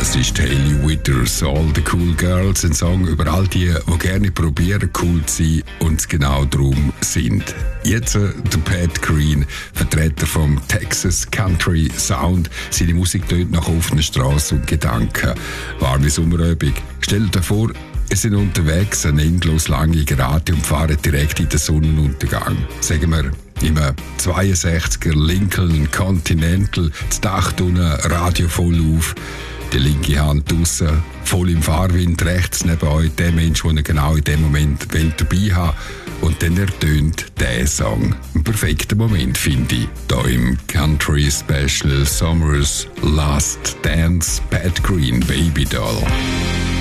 Das ist Hailey Withers, All the Cool Girls, ein Song über all die gerne probieren, cool zu sein und es genau darum sind. Jetzt der Pat Green, Vertreter vom Texas Country Sound. Seine Musik tönt nach offener Straße und Gedanken. Warme Sommerübung. Stell dir vor, wir sind unterwegs, eine endlos lange Gerade und fahren direkt in den Sonnenuntergang. Sagen wir, im 62er Lincoln Continental, das Dach unten, Radio voll auf, die linke Hand draussen, voll im Fahrwind, rechts neben euch, der Mensch, den ihr genau in dem Moment dabei haben wollt. Und dann ertönt der Song. Ein perfekter Moment, finde ich. Hier im Country Special Summer's Last Dance, Pat Green, Baby Doll.